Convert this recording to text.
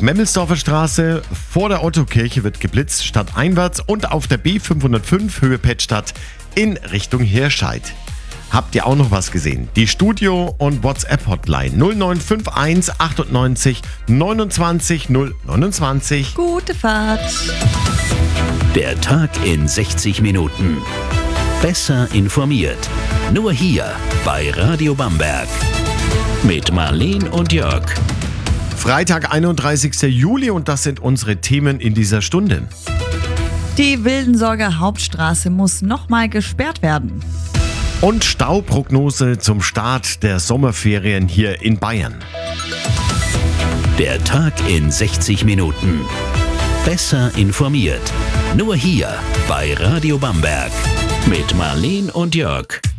Memmelsdorfer Straße vor der Ottokirche wird geblitzt, stadteinwärts, und auf der B505 Höhe Pettstadt in Richtung Hirscheid. Habt ihr auch noch was gesehen? Die Studio- und WhatsApp-Hotline 0951 98 29 029. Gute Fahrt. Der Tag in 60 Minuten. Besser informiert. Nur hier bei Radio Bamberg. Mit Marleen und Jörg. Freitag, 31. Juli, und das sind unsere Themen in dieser Stunde. Die Wildensorger Hauptstraße muss nochmal gesperrt werden. Und Stauprognose zum Start der Sommerferien hier in Bayern. Der Tag in 60 Minuten. Besser informiert. Nur hier bei Radio Bamberg. Mit Marleen und Jörg.